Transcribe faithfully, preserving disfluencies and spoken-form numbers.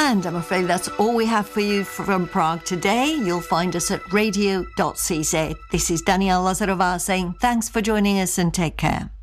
And I'm afraid that's all we have for you from Prague today. You'll find us at radio dot c z. This is Danielle Lazarova saying thanks for joining us and take care.